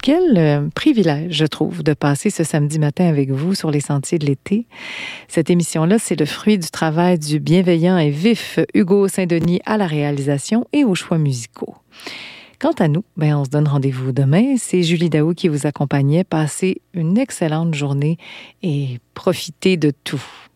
Quel privilège, je trouve, de passer ce samedi matin avec vous sur les sentiers de l'été. Cette émission-là, c'est le fruit du travail du bienveillant et vif Hugo Saint-Denis à la réalisation et aux choix musicaux. Quant à nous, on se donne rendez-vous demain. C'est Julie Daou qui vous accompagnait. Passez une excellente journée et profitez de tout.